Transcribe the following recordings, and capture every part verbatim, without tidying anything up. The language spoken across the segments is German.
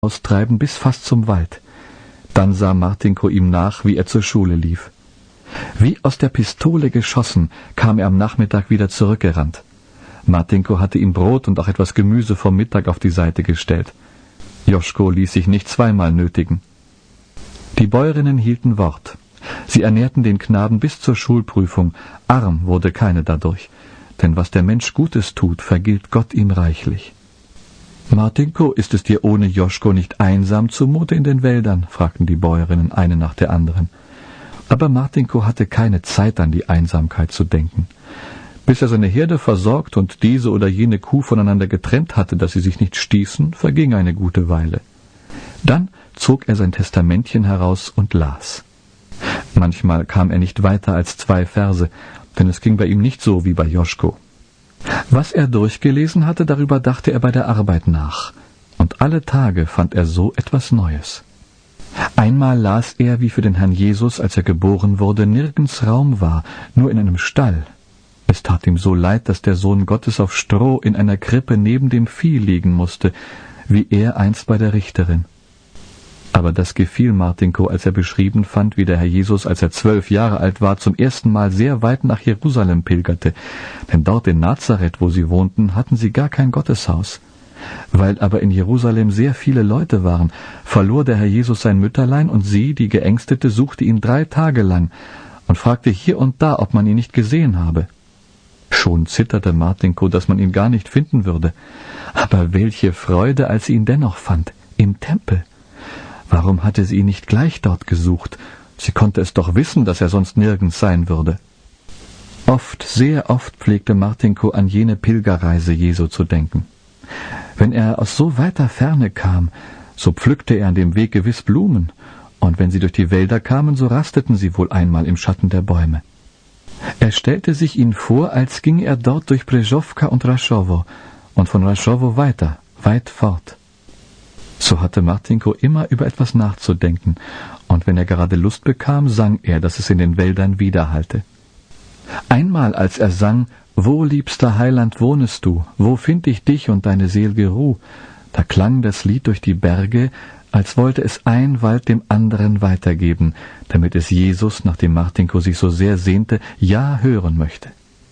austreiben bis fast zum Wald. Dann sah Martinko ihm nach, wie er zur Schule lief. Wie aus der Pistole geschossen, kam er am Nachmittag wieder zurückgerannt. Martinko hatte ihm Brot und auch etwas Gemüse vom Mittag auf die Seite gestellt. Joschko ließ sich nicht zweimal nötigen. Die Bäuerinnen hielten Wort. Sie ernährten den Knaben bis zur Schulprüfung. Arm wurde keine dadurch, denn was der Mensch Gutes tut, vergilt Gott ihm reichlich. »Martinko, ist es dir ohne Joschko nicht einsam zumute in den Wäldern?« fragten die Bäuerinnen eine nach der anderen. Aber Martinko hatte keine Zeit, an die Einsamkeit zu denken. Bis er seine Herde versorgt und diese oder jene Kuh voneinander getrennt hatte, dass sie sich nicht stießen, verging eine gute Weile. Dann zog er sein Testamentchen heraus und las. Manchmal kam er nicht weiter als zwei Verse, denn es ging bei ihm nicht so wie bei Joschko. Was er durchgelesen hatte, darüber dachte er bei der Arbeit nach, und alle Tage fand er so etwas Neues. Einmal las er, wie für den Herrn Jesus, als er geboren wurde, nirgends Raum war, nur in einem Stall. Es tat ihm so leid, dass der Sohn Gottes auf Stroh in einer Krippe neben dem Vieh liegen musste, wie er einst bei der Richterin. Aber das gefiel Martinko, als er beschrieben fand, wie der Herr Jesus, als er zwölf Jahre alt war, zum ersten Mal sehr weit nach Jerusalem pilgerte. Denn dort in Nazareth, wo sie wohnten, hatten sie gar kein Gotteshaus. Weil aber in Jerusalem sehr viele Leute waren, verlor der Herr Jesus sein Mütterlein, und sie, die Geängstete, suchte ihn drei Tage lang und fragte hier und da, ob man ihn nicht gesehen habe. Schon zitterte Martinko, dass man ihn gar nicht finden würde. Aber welche Freude, als sie ihn dennoch fand, im Tempel. Warum hatte sie ihn nicht gleich dort gesucht? Sie konnte es doch wissen, dass er sonst nirgends sein würde. Oft, sehr oft pflegte Martinko an jene Pilgerreise Jesu zu denken. Wenn er aus so weiter Ferne kam, so pflückte er an dem Weg gewiss Blumen, und wenn sie durch die Wälder kamen, so rasteten sie wohl einmal im Schatten der Bäume. Er stellte sich ihn vor, als ginge er dort durch Brzeżowka und Raschowo und von Raschowo weiter, weit fort. So hatte Martinko immer über etwas nachzudenken, und wenn er gerade Lust bekam, sang er, dass es in den Wäldern widerhallte. Einmal, als er sang, »Wo, liebster Heiland, wohnest du? Wo find ich dich und deine sel'ge Ruh?«, da klang das Lied durch die Berge, als wollte es ein Wald dem anderen weitergeben, damit es Jesus, nach dem Martinko sich so sehr sehnte, ja hören möchte.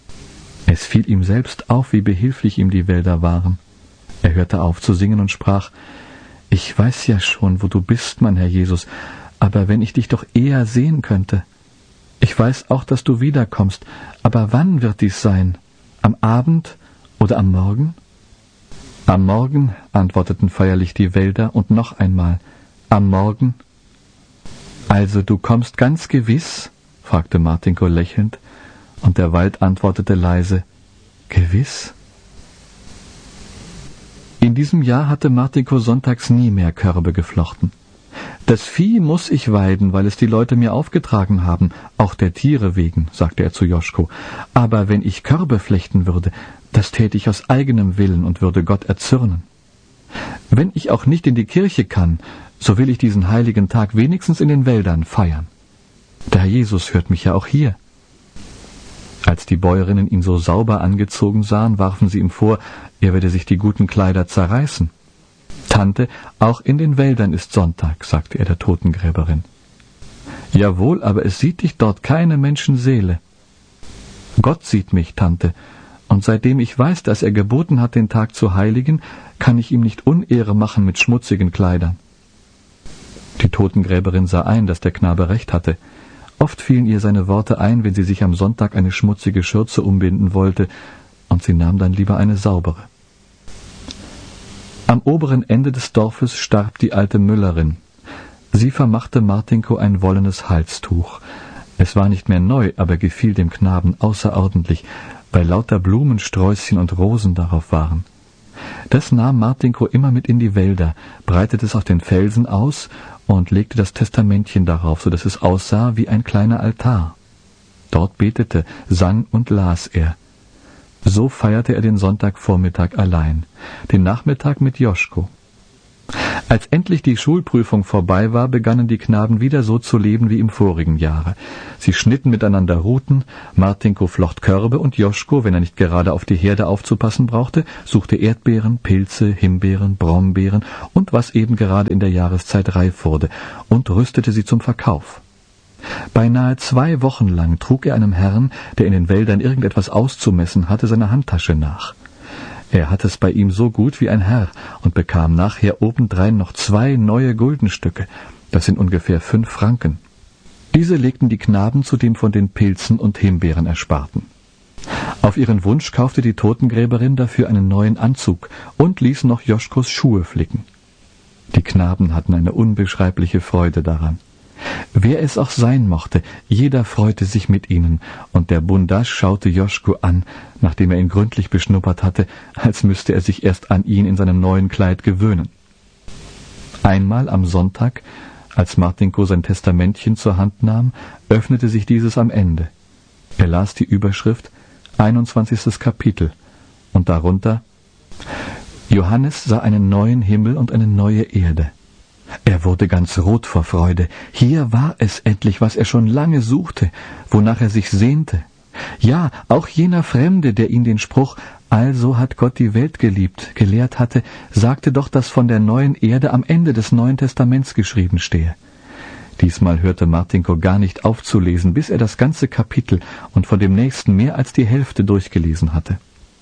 Es fiel ihm selbst auf, wie behilflich ihm die Wälder waren. Er hörte auf zu singen und sprach, »Ich weiß ja schon, wo du bist, mein Herr Jesus, aber wenn ich dich doch eher sehen könnte. Ich weiß auch, dass du wiederkommst, aber wann wird dies sein? Am Abend oder am Morgen?« »Am Morgen«, antworteten feierlich die Wälder, und noch einmal, »am Morgen?« »Also du kommst ganz gewiss?« fragte Martinko lächelnd, und der Wald antwortete leise, »Gewiss?« In diesem Jahr hatte Martinko sonntags nie mehr Körbe geflochten. »Das Vieh muss ich weiden, weil es die Leute mir aufgetragen haben, auch der Tiere wegen«, sagte er zu Joschko. »Aber wenn ich Körbe flechten würde, das täte ich aus eigenem Willen und würde Gott erzürnen. Wenn ich auch nicht in die Kirche kann, so will ich diesen heiligen Tag wenigstens in den Wäldern feiern. Der Herr Jesus hört mich ja auch hier.« Als die Bäuerinnen ihn so sauber angezogen sahen, warfen sie ihm vor, er werde sich die guten Kleider zerreißen. »Tante, auch in den Wäldern ist Sonntag«, sagte er der Totengräberin. »Jawohl, aber es sieht dich dort keine Menschenseele.« »Gott sieht mich, Tante, und seitdem ich weiß, dass er geboten hat, den Tag zu heiligen, kann ich ihm nicht Unehre machen mit schmutzigen Kleidern.« Die Totengräberin sah ein, dass der Knabe recht hatte. Oft fielen ihr seine Worte ein, wenn sie sich am Sonntag eine schmutzige Schürze umbinden wollte, und sie nahm dann lieber eine saubere. Am oberen Ende des Dorfes starb die alte Müllerin. Sie vermachte Martinko ein wollenes Halstuch. Es war nicht mehr neu, aber gefiel dem Knaben außerordentlich, weil lauter Blumensträußchen und Rosen darauf waren. Das nahm Martinko immer mit in die Wälder, breitete es auf den Felsen aus und legte das Testamentchen darauf, so dass es aussah wie ein kleiner Altar. Dort betete, sang und las er. So feierte er den Sonntagvormittag allein, den Nachmittag mit Joschko. Als endlich die Schulprüfung vorbei war, begannen die Knaben wieder so zu leben wie im vorigen Jahre. Sie schnitten miteinander Ruten, Martinko flocht Körbe und Joschko, wenn er nicht gerade auf die Herde aufzupassen brauchte, suchte Erdbeeren, Pilze, Himbeeren, Brombeeren und was eben gerade in der Jahreszeit reif wurde und rüstete sie zum Verkauf. Beinahe zwei Wochen lang trug er einem Herrn, der in den Wäldern irgendetwas auszumessen hatte, seine Handtasche nach. Er hatte es bei ihm so gut wie ein Herr und bekam nachher obendrein noch zwei neue Guldenstücke. Das sind ungefähr fünf Franken. Diese legten die Knaben zudem von den Pilzen und Himbeeren ersparten. Auf ihren Wunsch kaufte die Totengräberin dafür einen neuen Anzug und ließ noch Joschkos Schuhe flicken. Die Knaben hatten eine unbeschreibliche Freude daran. Wer es auch sein mochte, jeder freute sich mit ihnen, und der Bundasch schaute Joschko an, nachdem er ihn gründlich beschnuppert hatte, als müsste er sich erst an ihn in seinem neuen Kleid gewöhnen. Einmal am Sonntag, als Martinko sein Testamentchen zur Hand nahm, öffnete sich dieses am Ende. Er las die Überschrift einundzwanzigstes Kapitel und darunter: Johannes sah einen neuen Himmel und eine neue Erde. Er wurde ganz rot vor Freude. Hier war es endlich, was er schon lange suchte, wonach er sich sehnte. Ja, auch jener Fremde, der ihn den Spruch »Also hat Gott die Welt geliebt« gelehrt hatte, sagte doch, dass von der neuen Erde am Ende des Neuen Testaments geschrieben stehe. Diesmal hörte Martinko gar nicht auf zu lesen, bis er das ganze Kapitel und von dem nächsten mehr als die Hälfte durchgelesen hatte.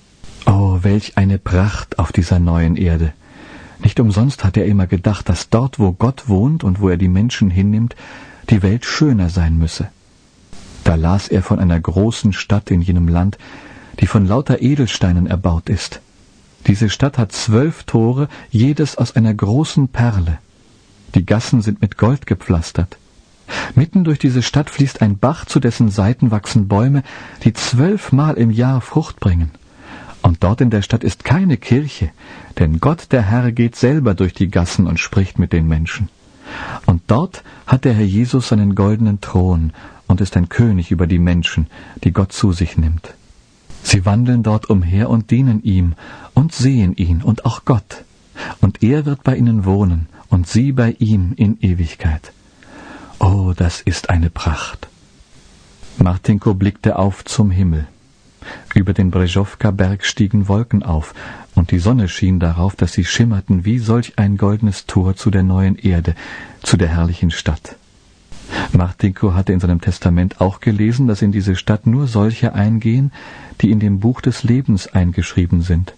Oh, welch eine Pracht auf dieser neuen Erde! Nicht umsonst hat er immer gedacht, dass dort, wo Gott wohnt und wo er die Menschen hinnimmt, die Welt schöner sein müsse. Da las er von einer großen Stadt in jenem Land, die von lauter Edelsteinen erbaut ist. Diese Stadt hat zwölf Tore, jedes aus einer großen Perle. Die Gassen sind mit Gold gepflastert. Mitten durch diese Stadt fließt ein Bach, zu dessen Seiten wachsen Bäume, die zwölfmal im Jahr Frucht bringen. Und dort in der Stadt ist keine Kirche, denn Gott, der Herr, geht selber durch die Gassen und spricht mit den Menschen. Und dort hat der Herr Jesus seinen goldenen Thron und ist ein König über die Menschen, die Gott zu sich nimmt. Sie wandeln dort umher und dienen ihm und sehen ihn und auch Gott. Und er wird bei ihnen wohnen und sie bei ihm in Ewigkeit. Oh, das ist eine Pracht. Martinko blickte auf zum Himmel. Über den Brezhowka-Berg stiegen Wolken auf, und die Sonne schien darauf, dass sie schimmerten wie solch ein goldenes Tor zu der neuen Erde, zu der herrlichen Stadt. Martinko hatte in seinem Testament auch gelesen, dass in diese Stadt nur solche eingehen, die in dem Buch des Lebens eingeschrieben sind.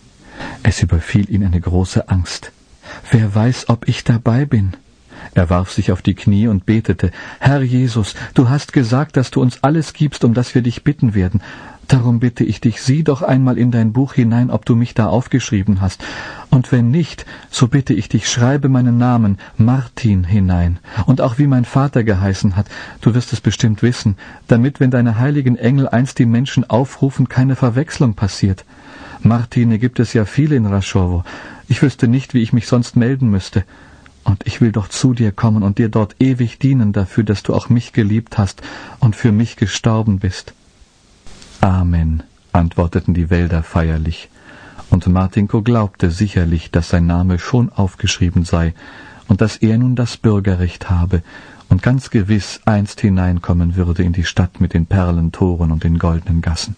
Es überfiel ihn eine große Angst. Wer weiß, ob ich dabei bin? Er warf sich auf die Knie und betete: Herr Jesus, du hast gesagt, dass du uns alles gibst, um das wir dich bitten werden. Darum bitte ich dich, sieh doch einmal in dein Buch hinein, ob du mich da aufgeschrieben hast. Und wenn nicht, so bitte ich dich, schreibe meinen Namen, Martin, hinein. Und auch wie mein Vater geheißen hat, du wirst es bestimmt wissen, damit, wenn deine heiligen Engel einst die Menschen aufrufen, keine Verwechslung passiert. Martine gibt es ja viele in Raschowo. Ich wüsste nicht, wie ich mich sonst melden müsste. Und ich will doch zu dir kommen und dir dort ewig dienen dafür, dass du auch mich geliebt hast und für mich gestorben bist. Amen, antworteten die Wälder feierlich, und Martinko glaubte sicherlich, dass sein Name schon aufgeschrieben sei und dass er nun das Bürgerrecht habe und ganz gewiss einst hineinkommen würde in die Stadt mit den Perlentoren und den goldenen Gassen.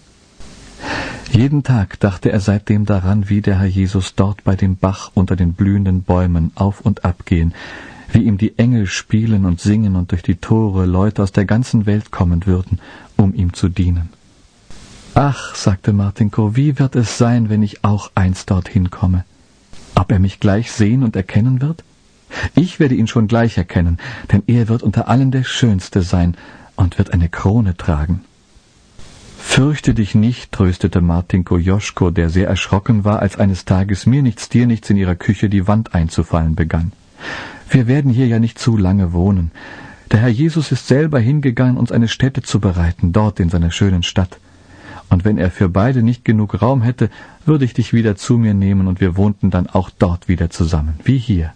Jeden Tag dachte er seitdem daran, wie der Herr Jesus dort bei dem Bach unter den blühenden Bäumen auf und ab gehen, wie ihm die Engel spielen und singen und durch die Tore Leute aus der ganzen Welt kommen würden, um ihm zu dienen. »Ach«, sagte Martinko, »wie wird es sein, wenn ich auch einst dorthin komme? Ob er mich gleich sehen und erkennen wird? Ich werde ihn schon gleich erkennen, denn er wird unter allen der Schönste sein und wird eine Krone tragen.« »Fürchte dich nicht«, tröstete Martinko Joschko, der sehr erschrocken war, als eines Tages mir nichts, dir nichts in ihrer Küche die Wand einzufallen begann. »Wir werden hier ja nicht zu lange wohnen. Der Herr Jesus ist selber hingegangen, uns eine Stätte zu bereiten, dort in seiner schönen Stadt. Und wenn er für beide nicht genug Raum hätte, würde ich dich wieder zu mir nehmen und wir wohnten dann auch dort wieder zusammen, wie hier.«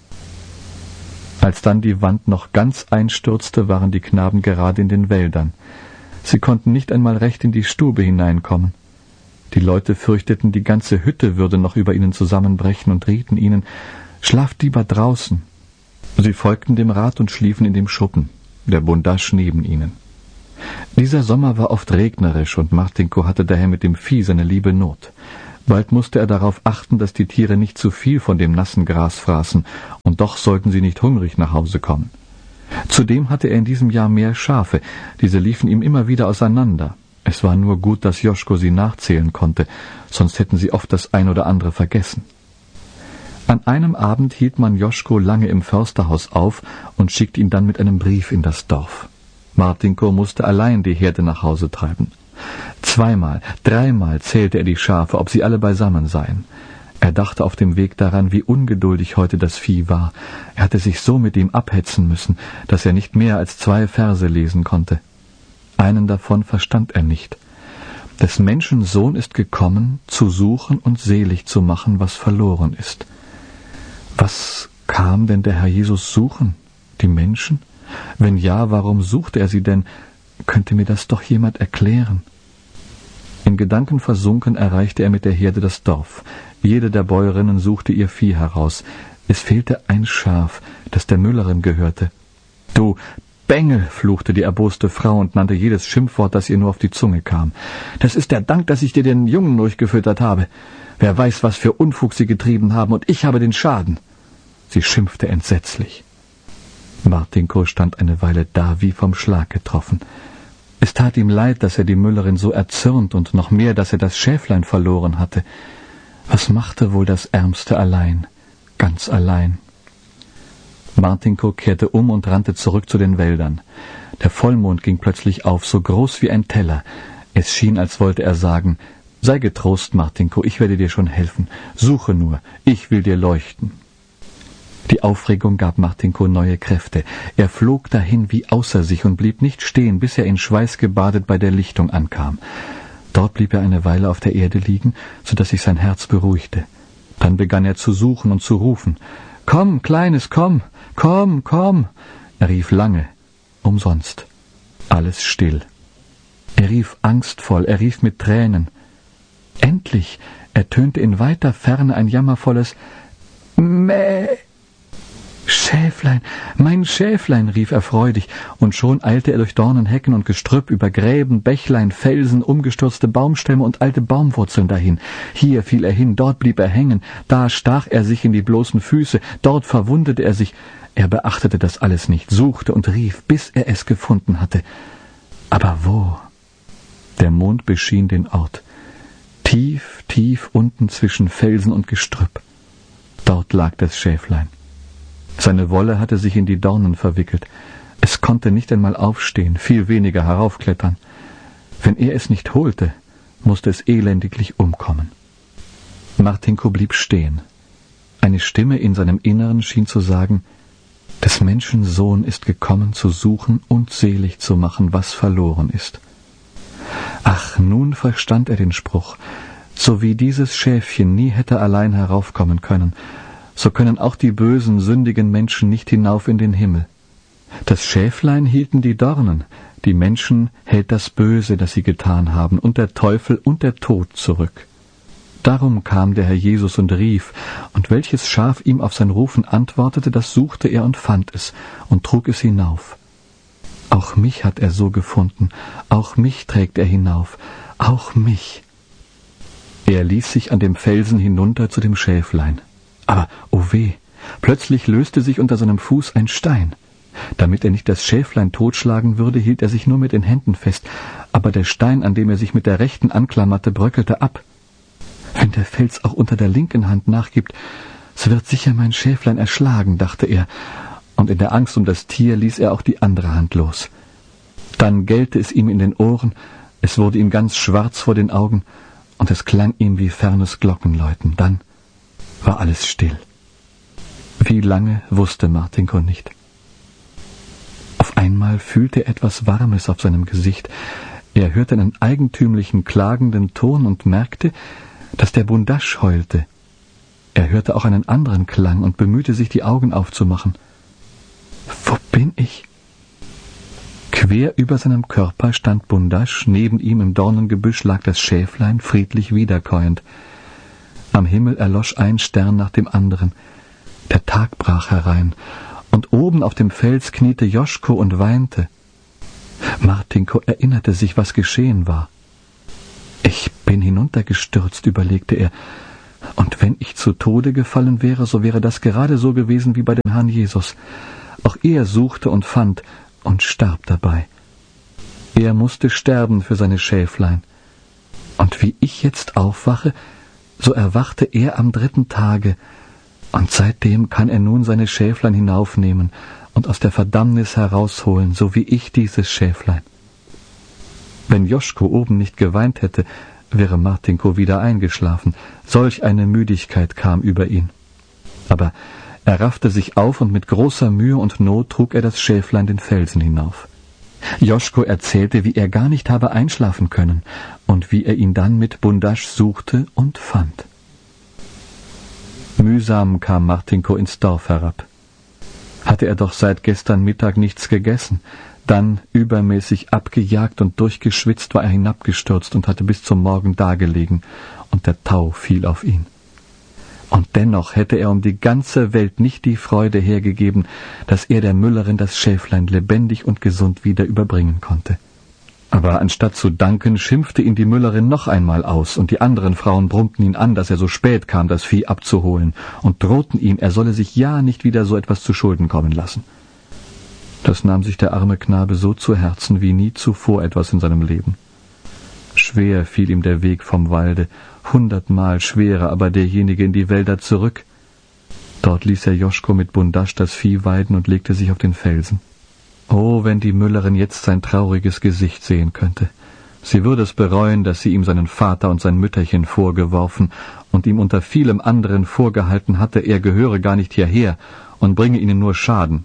Als dann die Wand noch ganz einstürzte, waren die Knaben gerade in den Wäldern. Sie konnten nicht einmal recht in die Stube hineinkommen. Die Leute fürchteten, die ganze Hütte würde noch über ihnen zusammenbrechen und rieten ihnen: »Schlaft lieber draußen.« Sie folgten dem Rat und schliefen in dem Schuppen, der Bundasch neben ihnen. Dieser Sommer war oft regnerisch und Martinko hatte daher mit dem Vieh seine liebe Not. Bald musste er darauf achten, dass die Tiere nicht zu viel von dem nassen Gras fraßen, und doch sollten sie nicht hungrig nach Hause kommen. Zudem hatte er in diesem Jahr mehr Schafe, diese liefen ihm immer wieder auseinander. Es war nur gut, dass Joschko sie nachzählen konnte, sonst hätten sie oft das ein oder andere vergessen. An einem Abend hielt man Joschko lange im Försterhaus auf und schickte ihn dann mit einem Brief in das Dorf. Martinko musste allein die Herde nach Hause treiben. Zweimal, dreimal zählte er die Schafe, ob sie alle beisammen seien. Er dachte auf dem Weg daran, wie ungeduldig heute das Vieh war. Er hatte sich so mit ihm abhetzen müssen, dass er nicht mehr als zwei Verse lesen konnte. Einen davon verstand er nicht. Des Menschen Sohn ist gekommen, zu suchen und selig zu machen, was verloren ist. Was kam denn der Herr Jesus suchen? Die Menschen? Wenn ja, warum suchte er sie denn? Könnte mir das doch jemand erklären? In Gedanken versunken erreichte er mit der Herde das Dorf. Jede der Bäuerinnen suchte ihr Vieh heraus. Es fehlte ein Schaf, das der Müllerin gehörte. »Du Bengel«, fluchte die erboste Frau und nannte jedes Schimpfwort, das ihr nur auf die Zunge kam. »Das ist der Dank, dass ich dir den Jungen durchgefüttert habe. Wer weiß, was für Unfug sie getrieben haben, und ich habe den Schaden.« Sie schimpfte entsetzlich. Martinko stand eine Weile da, wie vom Schlag getroffen. Es tat ihm leid, dass er die Müllerin so erzürnt und noch mehr, dass er das Schäflein verloren hatte. Was machte wohl das Ärmste allein, ganz allein? Martinko kehrte um und rannte zurück zu den Wäldern. Der Vollmond ging plötzlich auf, so groß wie ein Teller. Es schien, als wollte er sagen, »Sei getrost, Martinko, ich werde dir schon helfen. Suche nur, ich will dir leuchten.« Die Aufregung gab Martinko neue Kräfte. Er flog dahin wie außer sich und blieb nicht stehen, bis er in Schweiß gebadet bei der Lichtung ankam. Dort blieb er eine Weile auf der Erde liegen, so dass sich sein Herz beruhigte. Dann begann er zu suchen und zu rufen. »Komm, Kleines, komm, komm, komm!« Er rief lange, umsonst. Alles still. Er rief angstvoll, er rief mit Tränen. Endlich ertönte in weiter Ferne ein jammervolles »Mäh«. »Schäflein, mein Schäflein«, rief er freudig, und schon eilte er durch Dornenhecken und Gestrüpp, über Gräben, Bächlein, Felsen, umgestürzte Baumstämme und alte Baumwurzeln dahin. Hier fiel er hin, dort blieb er hängen, da stach er sich in die bloßen Füße, dort verwundete er sich. Er beachtete das alles nicht, suchte und rief, bis er es gefunden hatte. Aber wo? Der Mond beschien den Ort. Tief, tief unten zwischen Felsen und Gestrüpp. Dort lag das Schäflein. Seine Wolle hatte sich in die Dornen verwickelt. Es konnte nicht einmal aufstehen, viel weniger heraufklettern. Wenn er es nicht holte, musste es elendiglich umkommen. Martinko blieb stehen. Eine Stimme in seinem Inneren schien zu sagen, des Menschen Sohn ist gekommen, zu suchen und selig zu machen, was verloren ist. Ach, nun verstand er den Spruch. So wie dieses Schäfchen nie hätte allein heraufkommen können, so können auch die bösen, sündigen Menschen nicht hinauf in den Himmel. Das Schäflein hielten die Dornen, die Menschen hält das Böse, das sie getan haben, und der Teufel und der Tod zurück. Darum kam der Herr Jesus und rief, und welches Schaf ihm auf sein Rufen antwortete, das suchte er und fand es und trug es hinauf. Auch mich hat er so gefunden, auch mich trägt er hinauf, auch mich. Er ließ sich an dem Felsen hinunter zu dem Schäflein. Aber, oh weh, plötzlich löste sich unter seinem Fuß ein Stein. Damit er nicht das Schäflein totschlagen würde, hielt er sich nur mit den Händen fest, aber der Stein, an dem er sich mit der rechten anklammerte, bröckelte ab. Wenn der Fels auch unter der linken Hand nachgibt, so wird sicher mein Schäflein erschlagen, dachte er, und in der Angst um das Tier ließ er auch die andere Hand los. Dann gellte es ihm in den Ohren, es wurde ihm ganz schwarz vor den Augen, und es klang ihm wie fernes Glockenläuten. Dann war alles still. Wie lange, wusste Martinko nicht. Auf einmal fühlte er etwas Warmes auf seinem Gesicht. Er hörte einen eigentümlichen, klagenden Ton und merkte, dass der Bundasch heulte. Er hörte auch einen anderen Klang und bemühte sich, die Augen aufzumachen. Wo bin ich? Quer über seinem Körper stand Bundasch, neben ihm im Dornengebüsch lag das Schäflein, friedlich wiederkäuend. Am Himmel erlosch ein Stern nach dem anderen. Der Tag brach herein, und oben auf dem Fels kniete Joschko und weinte. Martinko erinnerte sich, was geschehen war. »Ich bin hinuntergestürzt«, überlegte er, »und wenn ich zu Tode gefallen wäre, so wäre das gerade so gewesen wie bei dem Herrn Jesus. Auch er suchte und fand und starb dabei. Er musste sterben für seine Schäflein. Und wie ich jetzt aufwache, so erwachte er am dritten Tage, und seitdem kann er nun seine Schäflein hinaufnehmen und aus der Verdammnis herausholen, so wie ich dieses Schäflein.« Wenn Joschko oben nicht geweint hätte, wäre Martinko wieder eingeschlafen. Solch eine Müdigkeit kam über ihn. Aber er raffte sich auf, und mit großer Mühe und Not trug er das Schäflein den Felsen hinauf. Joschko erzählte, wie er gar nicht habe einschlafen können und wie er ihn dann mit Bundasch suchte und fand. Mühsam kam Martinko ins Dorf herab. Hatte er doch seit gestern Mittag nichts gegessen. Dann, übermäßig abgejagt und durchgeschwitzt, war er hinabgestürzt und hatte bis zum Morgen dagelegen, und der Tau fiel auf ihn. Und dennoch hätte er um die ganze Welt nicht die Freude hergegeben, dass er der Müllerin das Schäflein lebendig und gesund wieder überbringen konnte. Aber anstatt zu danken, schimpfte ihn die Müllerin noch einmal aus, und die anderen Frauen brummten ihn an, dass er so spät kam, das Vieh abzuholen, und drohten ihm, er solle sich ja nicht wieder so etwas zu Schulden kommen lassen. Das nahm sich der arme Knabe so zu Herzen wie nie zuvor etwas in seinem Leben. Schwer fiel ihm der Weg vom Walde, hundertmal schwerer aber derjenige in die Wälder zurück. Dort ließ er Joschko mit Bundasch das Vieh weiden und legte sich auf den Felsen. Oh, wenn die Müllerin jetzt sein trauriges Gesicht sehen könnte. Sie würde es bereuen, dass sie ihm seinen Vater und sein Mütterchen vorgeworfen und ihm unter vielem anderen vorgehalten hatte, er gehöre gar nicht hierher und bringe ihnen nur Schaden.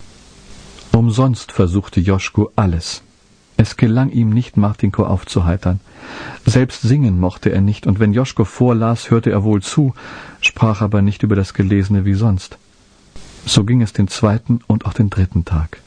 Umsonst versuchte Joschko alles. Es gelang ihm nicht, Martinko aufzuheitern. Selbst singen mochte er nicht, und wenn Joschko vorlas, hörte er wohl zu, sprach aber nicht über das Gelesene wie sonst. So ging es den zweiten und auch den dritten Tag.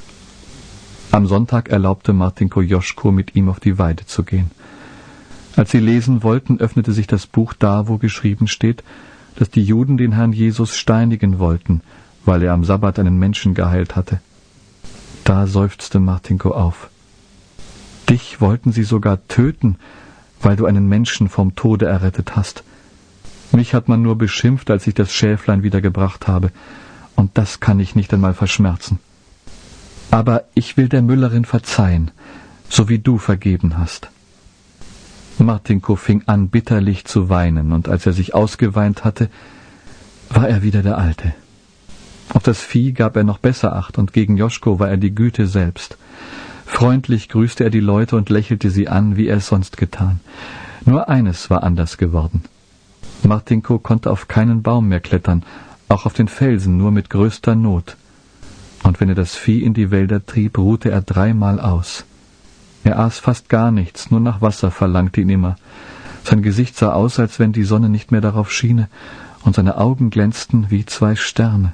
Am Sonntag erlaubte Martinko Joschko, mit ihm auf die Weide zu gehen. Als sie lesen wollten, öffnete sich das Buch da, wo geschrieben steht, dass die Juden den Herrn Jesus steinigen wollten, weil er am Sabbat einen Menschen geheilt hatte. Da seufzte Martinko auf. »Dich wollten sie sogar töten, weil du einen Menschen vom Tode errettet hast. Mich hat man nur beschimpft, als ich das Schäflein wiedergebracht habe, und das kann ich nicht einmal verschmerzen. Aber ich will der Müllerin verzeihen, so wie du vergeben hast.« Martinko fing an, bitterlich zu weinen, und als er sich ausgeweint hatte, war er wieder der Alte. Auf das Vieh gab er noch besser Acht, und gegen Joschko war er die Güte selbst. Freundlich grüßte er die Leute und lächelte sie an, wie er es sonst getan. Nur eines war anders geworden. Martinko konnte auf keinen Baum mehr klettern, auch auf den Felsen nur mit größter Not. Und wenn er das Vieh in die Wälder trieb, ruhte er dreimal aus. Er aß fast gar nichts, nur nach Wasser verlangte ihn immer. Sein Gesicht sah aus, als wenn die Sonne nicht mehr darauf schiene, und seine Augen glänzten wie zwei Sterne.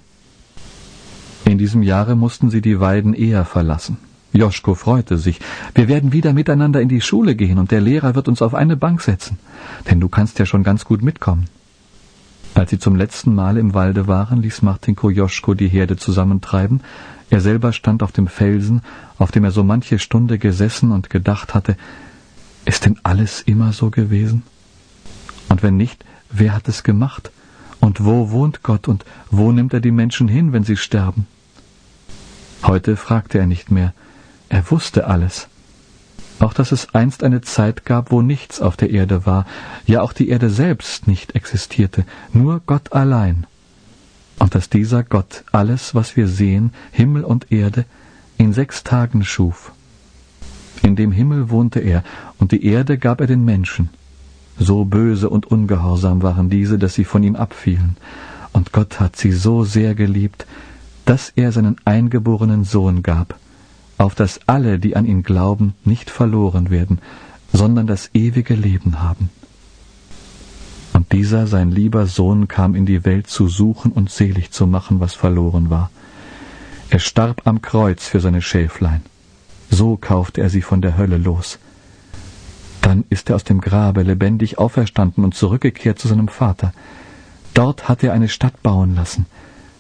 In diesem Jahre mussten sie die Weiden eher verlassen. Joschko freute sich. »Wir werden wieder miteinander in die Schule gehen, und der Lehrer wird uns auf eine Bank setzen, denn du kannst ja schon ganz gut mitkommen.« Als sie zum letzten Mal im Walde waren, ließ Martinko Joschko die Herde zusammentreiben. Er selber stand auf dem Felsen, auf dem er so manche Stunde gesessen und gedacht hatte, ist denn alles immer so gewesen? Und wenn nicht, wer hat es gemacht? Und wo wohnt Gott, und wo nimmt er die Menschen hin, wenn sie sterben? Heute fragte er nicht mehr. Er wusste alles. Auch dass es einst eine Zeit gab, wo nichts auf der Erde war, ja auch die Erde selbst nicht existierte, nur Gott allein. Und dass dieser Gott alles, was wir sehen, Himmel und Erde, in sechs Tagen schuf. In dem Himmel wohnte er, und die Erde gab er den Menschen. So böse und ungehorsam waren diese, dass sie von ihm abfielen. Und Gott hat sie so sehr geliebt, dass er seinen eingeborenen Sohn gab, auf dass alle, die an ihn glauben, nicht verloren werden, sondern das ewige Leben haben. Und dieser, sein lieber Sohn, kam in die Welt zu suchen und selig zu machen, was verloren war. Er starb am Kreuz für seine Schäflein. So kaufte er sie von der Hölle los. Dann ist er aus dem Grabe lebendig auferstanden und zurückgekehrt zu seinem Vater. Dort hat er eine Stadt bauen lassen,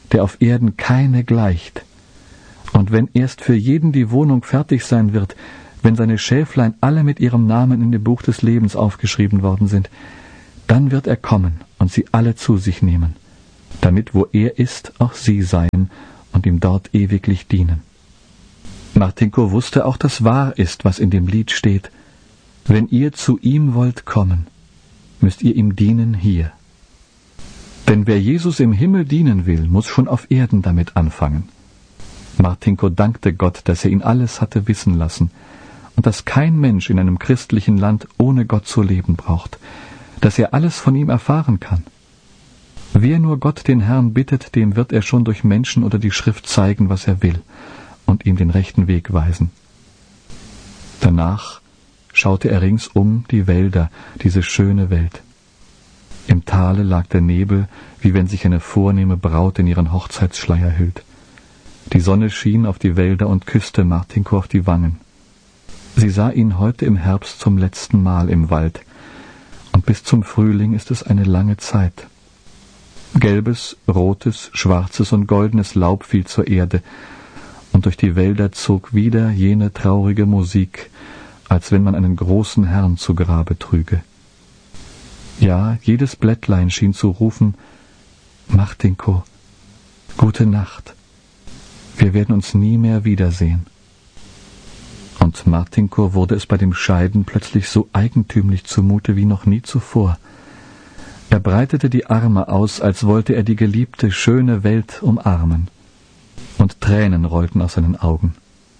der auf Erden keine gleicht. Und wenn erst für jeden die Wohnung fertig sein wird, wenn seine Schäflein alle mit ihrem Namen in dem Buch des Lebens aufgeschrieben worden sind, dann wird er kommen und sie alle zu sich nehmen, damit wo er ist, auch sie seien und ihm dort ewiglich dienen. Martinko wusste auch, dass wahr ist, was in dem Lied steht: Wenn ihr zu ihm wollt kommen, müsst ihr ihm dienen hier. Denn wer Jesus im Himmel dienen will, muss schon auf Erden damit anfangen. Martinko dankte Gott, dass er ihn alles hatte wissen lassen und dass kein Mensch in einem christlichen Land ohne Gott zu leben braucht, dass er alles von ihm erfahren kann. Wer nur Gott den Herrn bittet, dem wird er schon durch Menschen oder die Schrift zeigen, was er will, und ihm den rechten Weg weisen. Danach schaute er ringsum die Wälder, diese schöne Welt. Im Tale lag der Nebel, wie wenn sich eine vornehme Braut in ihren Hochzeitsschleier hüllt. Die Sonne schien auf die Wälder und küsste Martinko auf die Wangen. Sie sah ihn heute im Herbst zum letzten Mal im Wald, und bis zum Frühling ist es eine lange Zeit. Gelbes, rotes, schwarzes und goldenes Laub fiel zur Erde, und durch die Wälder zog wieder jene traurige Musik, als wenn man einen großen Herrn zu Grabe trüge. Ja, jedes Blättlein schien zu rufen: Martinko, gute Nacht, wir werden uns nie mehr wiedersehen. Und Martinko wurde es bei dem Scheiden plötzlich so eigentümlich zumute wie noch nie zuvor. Er breitete die Arme aus, als wollte er die geliebte, schöne Welt umarmen. Und Tränen rollten aus seinen Augen.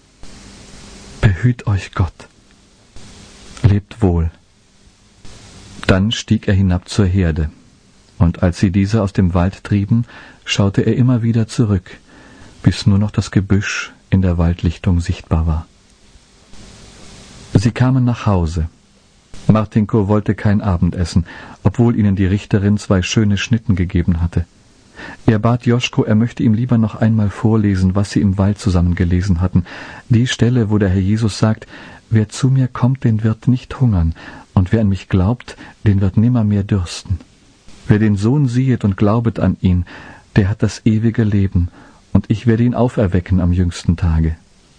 Behüt euch Gott. Lebt wohl. Dann stieg er hinab zur Herde, und als sie diese aus dem Wald trieben, schaute er immer wieder zurück, bis nur noch das Gebüsch in der Waldlichtung sichtbar war. Sie kamen nach Hause. Martinko wollte kein Abendessen, obwohl ihnen die Richterin zwei schöne Schnitten gegeben hatte. Er bat Joschko, er möchte ihm lieber noch einmal vorlesen, was sie im Wald zusammen gelesen hatten. Die Stelle, wo der Herr Jesus sagt: Wer zu mir kommt, den wird nicht hungern, und wer an mich glaubt, den wird nimmermehr dürsten. Wer den Sohn siehet und glaubet an ihn, der hat das ewige Leben, und ich werde ihn auferwecken am jüngsten Tage.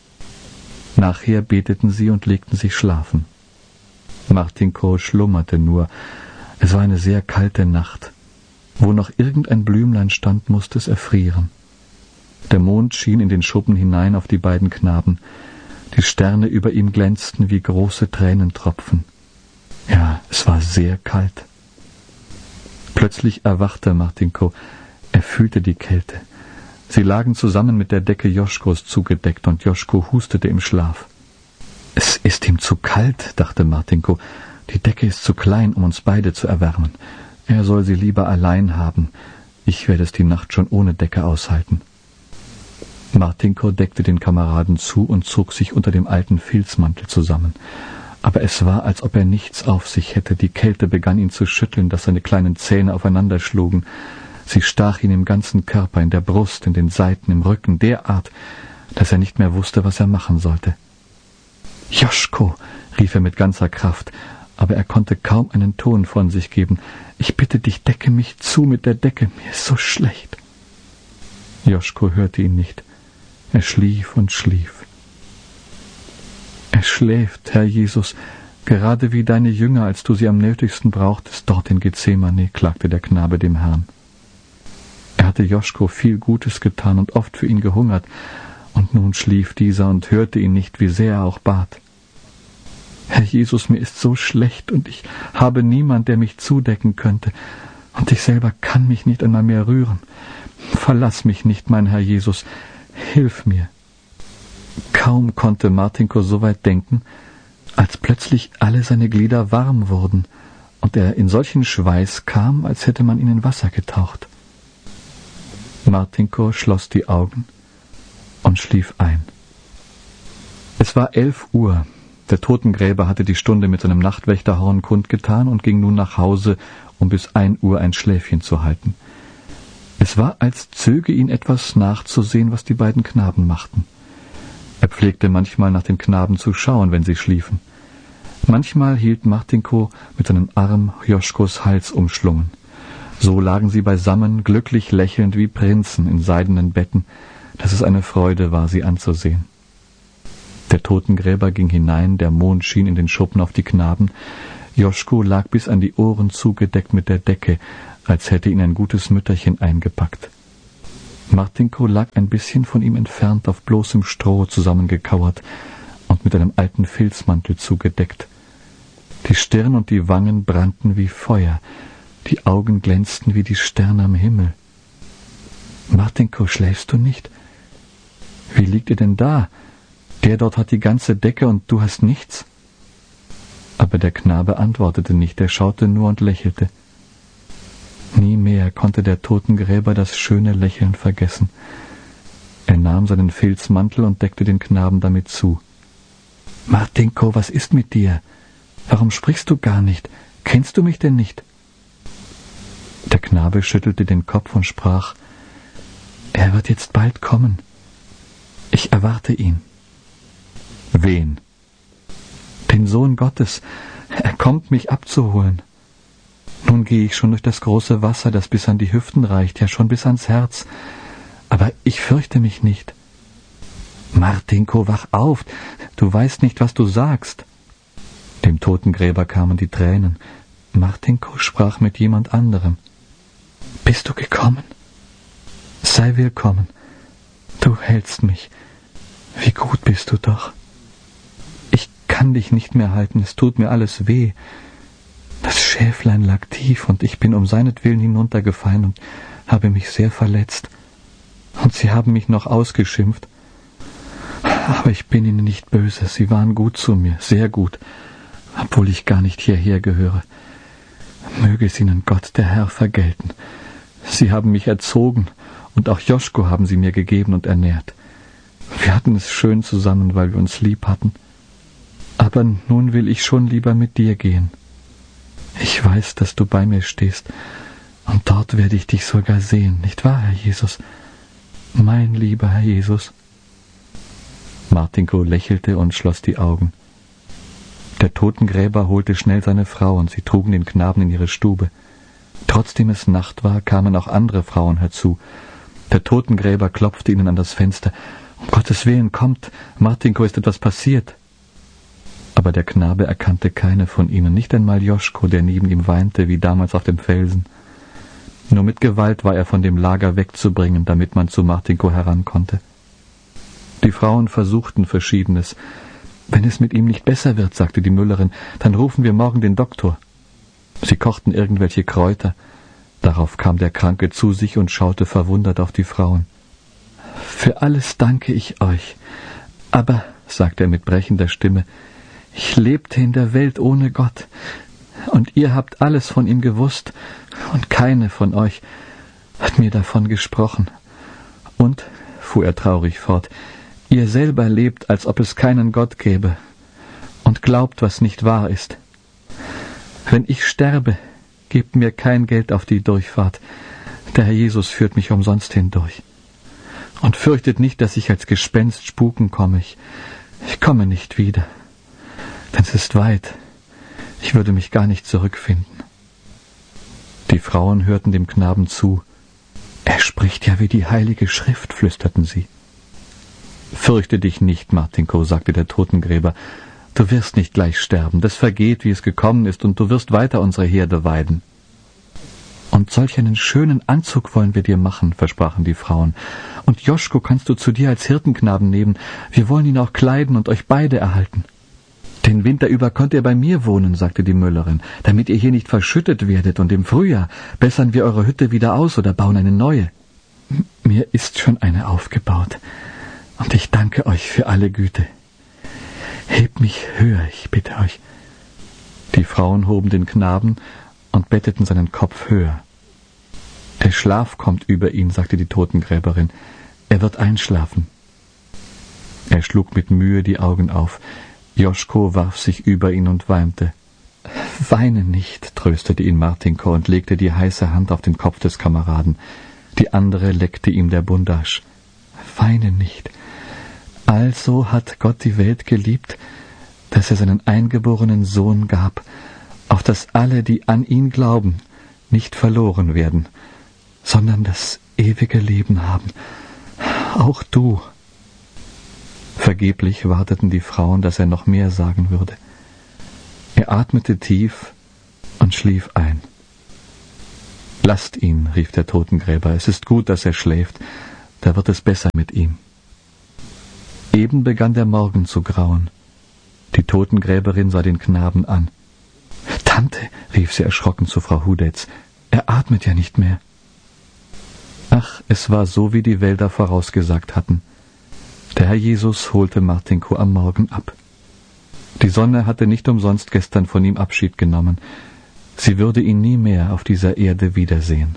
Nachher beteten sie und legten sich schlafen. Martinko schlummerte nur. Es war eine sehr kalte Nacht. Wo noch irgendein Blümlein stand, musste es erfrieren. Der Mond schien in den Schuppen hinein auf die beiden Knaben. Die Sterne über ihm glänzten wie große Tränentropfen. Ja, es war sehr kalt. Plötzlich erwachte Martinko. Er fühlte die Kälte. Sie lagen zusammen mit der Decke Joschkos zugedeckt, und Joschko hustete im Schlaf. »Es ist ihm zu kalt«, dachte Martinko. »Die Decke ist zu klein, um uns beide zu erwärmen. Er soll sie lieber allein haben. Ich werde es die Nacht schon ohne Decke aushalten.« Martinko deckte den Kameraden zu und zog sich unter dem alten Filzmantel zusammen. Aber es war, als ob er nichts auf sich hätte. Die Kälte begann ihn zu schütteln, dass seine kleinen Zähne aufeinander schlugen. Sie stach ihn im ganzen Körper, in der Brust, in den Seiten, im Rücken, derart, dass er nicht mehr wusste, was er machen sollte. »Joschko«, rief er mit ganzer Kraft, aber er konnte kaum einen Ton von sich geben. »Ich bitte dich, decke mich zu mit der Decke, mir ist so schlecht.« Joschko hörte ihn nicht. Er schlief und schlief. »Er schläft, Herr Jesus, gerade wie deine Jünger, als du sie am nötigsten brauchtest, dort in Gethsemane«, klagte der Knabe dem Herrn. Er hatte Joschko viel Gutes getan und oft für ihn gehungert, und nun schlief dieser und hörte ihn nicht, wie sehr er auch bat. »Herr Jesus, mir ist so schlecht, und ich habe niemand, der mich zudecken könnte, und ich selber kann mich nicht einmal mehr rühren. Verlass mich nicht, mein Herr Jesus, hilf mir.« Kaum konnte Martinko so weit denken, als plötzlich alle seine Glieder warm wurden, und er in solchen Schweiß kam, als hätte man ihn in Wasser getaucht. Martinko schloss die Augen und schlief ein. Es war elf Uhr. Der Totengräber hatte die Stunde mit seinem Nachtwächterhorn kundgetan und ging nun nach Hause, um bis ein Uhr ein Schläfchen zu halten. Es war, als zöge ihn etwas nachzusehen, was die beiden Knaben machten. Er pflegte manchmal nach den Knaben zu schauen, wenn sie schliefen. Manchmal hielt Martinko mit seinem Arm Joschkos Hals umschlungen. So lagen sie beisammen, glücklich lächelnd wie Prinzen in seidenen Betten, dass es eine Freude war, sie anzusehen. Der Totengräber ging hinein, der Mond schien in den Schuppen auf die Knaben. Joschko lag bis an die Ohren zugedeckt mit der Decke, als hätte ihn ein gutes Mütterchen eingepackt. Martinko lag ein bisschen von ihm entfernt auf bloßem Stroh zusammengekauert und mit einem alten Filzmantel zugedeckt. Die Stirn und die Wangen brannten wie Feuer, die Augen glänzten wie die Sterne am Himmel. »Martinko, schläfst du nicht? Wie liegt ihr denn da? Der dort hat die ganze Decke und du hast nichts?« Aber der Knabe antwortete nicht, er schaute nur und lächelte. Nie mehr konnte der Totengräber das schöne Lächeln vergessen. Er nahm seinen Filzmantel und deckte den Knaben damit zu. »Martinko, was ist mit dir? Warum sprichst du gar nicht? Kennst du mich denn nicht?« Der Knabe schüttelte den Kopf und sprach, »Er wird jetzt bald kommen. Ich erwarte ihn.« »Wen?« »Den Sohn Gottes. Er kommt, mich abzuholen. Nun gehe ich schon durch das große Wasser, das bis an die Hüften reicht, ja schon bis ans Herz. Aber ich fürchte mich nicht.« »Martinko, wach auf! Du weißt nicht, was du sagst.« Dem Totengräber kamen die Tränen. Martinko sprach mit jemand anderem. »Bist du gekommen? Sei willkommen. Du hältst mich. Wie gut bist du doch. Ich kann dich nicht mehr halten, es tut mir alles weh. Das Schäflein lag tief und ich bin um seinetwillen hinuntergefallen und habe mich sehr verletzt. Und sie haben mich noch ausgeschimpft. Aber ich bin ihnen nicht böse, sie waren gut zu mir, sehr gut, obwohl ich gar nicht hierher gehöre. Möge es ihnen Gott, der Herr, vergelten. Sie haben mich erzogen und auch Joschko haben sie mir gegeben und ernährt. Wir hatten es schön zusammen, weil wir uns lieb hatten. Aber nun will ich schon lieber mit dir gehen. Ich weiß, dass du bei mir stehst, und dort werde ich dich sogar sehen, nicht wahr, Herr Jesus? Mein lieber Herr Jesus.« Martinko lächelte und schloss die Augen. Der Totengräber holte schnell seine Frau, und sie trugen den Knaben in ihre Stube. Trotzdem es Nacht war, kamen auch andere Frauen herzu. Der Totengräber klopfte ihnen an das Fenster. »Um Gottes Willen, kommt! Martinko, ist etwas passiert!« Aber der Knabe erkannte keine von ihnen, nicht einmal Joschko, der neben ihm weinte, wie damals auf dem Felsen. Nur mit Gewalt war er von dem Lager wegzubringen, damit man zu Martinko heran konnte. Die Frauen versuchten Verschiedenes. »Wenn es mit ihm nicht besser wird«, sagte die Müllerin, »dann rufen wir morgen den Doktor.« Sie kochten irgendwelche Kräuter. Darauf kam der Kranke zu sich und schaute verwundert auf die Frauen. »Für alles danke ich euch. Aber«, sagte er mit brechender Stimme, »ich lebte in der Welt ohne Gott, und ihr habt alles von ihm gewusst, und keine von euch hat mir davon gesprochen. Und«, fuhr er traurig fort, »ihr selber lebt, als ob es keinen Gott gäbe, und glaubt, was nicht wahr ist. Wenn ich sterbe, gebt mir kein Geld auf die Durchfahrt, der Herr Jesus führt mich umsonst hindurch. Und fürchtet nicht, dass ich als Gespenst spuken komme. Ich, ich komme nicht wieder, denn es ist weit. Ich würde mich gar nicht zurückfinden.« Die Frauen hörten dem Knaben zu. »Er spricht ja wie die Heilige Schrift«, flüsterten sie. »Fürchte dich nicht, Martinko«, sagte der Totengräber. »Du wirst nicht gleich sterben. Das vergeht, wie es gekommen ist, und du wirst weiter unsere Herde weiden.« »Und solch einen schönen Anzug wollen wir dir machen«, versprachen die Frauen. »Und Joschko kannst du zu dir als Hirtenknaben nehmen. Wir wollen ihn auch kleiden und euch beide erhalten.« »Den Winter über könnt ihr bei mir wohnen«, sagte die Müllerin, »damit ihr hier nicht verschüttet werdet, und im Frühjahr bessern wir eure Hütte wieder aus oder bauen eine neue.« »Mir ist schon eine aufgebaut, und ich danke euch für alle Güte. Hebt mich höher, ich bitte euch.« Die Frauen hoben den Knaben und betteten seinen Kopf höher. »Der Schlaf kommt über ihn«, sagte die Totengräberin. »Er wird einschlafen.« Er schlug mit Mühe die Augen auf. Joschko warf sich über ihn und weinte. »Weine nicht«, tröstete ihn Martinko und legte die heiße Hand auf den Kopf des Kameraden. Die andere leckte ihm der Bundasch. »Weine nicht. Also hat Gott die Welt geliebt, dass er seinen eingeborenen Sohn gab, auf dass alle, die an ihn glauben, nicht verloren werden, sondern das ewige Leben haben. Auch du. Vergeblich warteten die Frauen, dass er noch mehr sagen würde. Er atmete tief und schlief ein. »Lasst ihn«, rief der Totengräber, »es ist gut, dass er schläft, da wird es besser mit ihm.« Eben begann der Morgen zu grauen. Die Totengräberin sah den Knaben an. »Tante«, rief sie erschrocken zu Frau Hudetz, »er atmet ja nicht mehr.« Ach, es war so, wie die Wälder vorausgesagt hatten. Der Herr Jesus holte Martinko am Morgen ab. Die Sonne hatte nicht umsonst gestern von ihm Abschied genommen. Sie würde ihn nie mehr auf dieser Erde wiedersehen.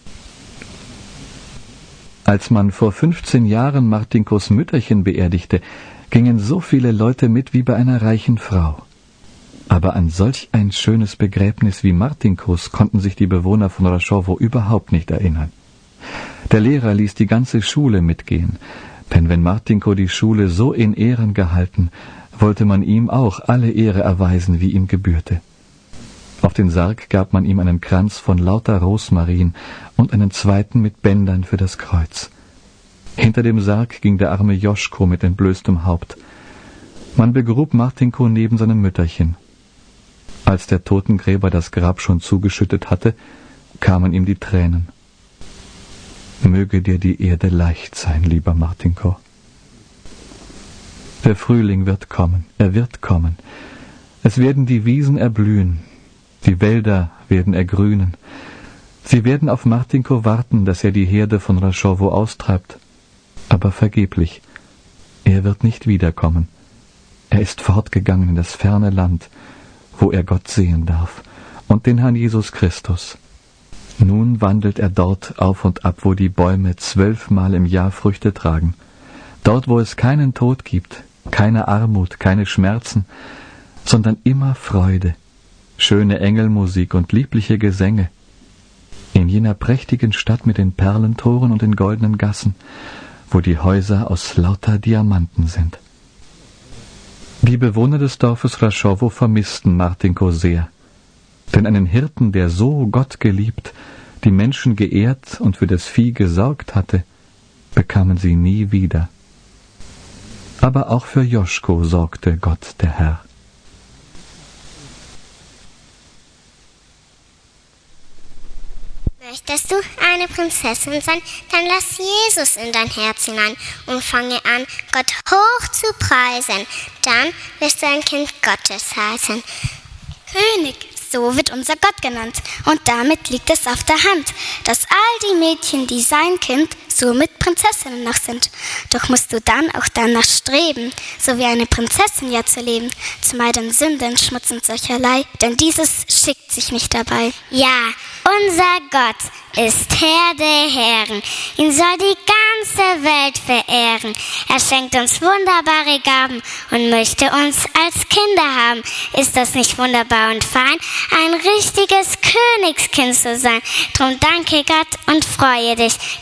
Als man vor fünfzehn Jahren Martinkos Mütterchen beerdigte, gingen so viele Leute mit wie bei einer reichen Frau. Aber an solch ein schönes Begräbnis wie Martinkos konnten sich die Bewohner von Raschowo überhaupt nicht erinnern. Der Lehrer ließ die ganze Schule mitgehen, denn wenn Martinko die Schule so in Ehren gehalten, wollte man ihm auch alle Ehre erweisen, wie ihm gebührte. Auf den Sarg gab man ihm einen Kranz von lauter Rosmarin und einen zweiten mit Bändern für das Kreuz. Hinter dem Sarg ging der arme Joschko mit entblößtem Haupt. Man begrub Martinko neben seinem Mütterchen. Als der Totengräber das Grab schon zugeschüttet hatte, kamen ihm die Tränen. Möge dir die Erde leicht sein, lieber Martinko. Der Frühling wird kommen, er wird kommen. Es werden die Wiesen erblühen, die Wälder werden ergrünen. Sie werden auf Martinko warten, dass er die Herde von Raschowo austreibt. Aber vergeblich, er wird nicht wiederkommen. Er ist fortgegangen in das ferne Land, wo er Gott sehen darf, und den Herrn Jesus Christus. Nun wandelt er dort auf und ab, wo die Bäume zwölfmal im Jahr Früchte tragen. Dort, wo es keinen Tod gibt, keine Armut, keine Schmerzen, sondern immer Freude, schöne Engelmusik und liebliche Gesänge. In jener prächtigen Stadt mit den Perlentoren und den goldenen Gassen, wo die Häuser aus lauter Diamanten sind. Die Bewohner des Dorfes Raschowo vermissten Martinko sehr, denn einen Hirten, der so Gott geliebt, die Menschen geehrt und für das Vieh gesorgt hatte, bekamen sie nie wieder. Aber auch für Joschko sorgte Gott der Herr. Möchtest du eine Prinzessin sein, dann lass Jesus in dein Herz hinein und fange an, Gott hoch zu preisen. Dann wirst du ein Kind Gottes heißen. König, so wird unser Gott genannt. Und damit liegt es auf der Hand, dass all die Mädchen, die sein Kind, somit Prinzessinnen noch sind. Doch musst du dann auch danach streben, so wie eine Prinzessin ja zu leben, zumeiden Sünden, Schmutz und solcherlei, denn dieses schickt sich nicht dabei. Ja, unser Gott ist Herr der Herren. Ihn soll die ganze Welt verehren. Er schenkt uns wunderbare Gaben und möchte uns als Kinder haben. Ist das nicht wunderbar und fein, ein richtiges Königskind zu sein? Drum danke Gott und freue dich.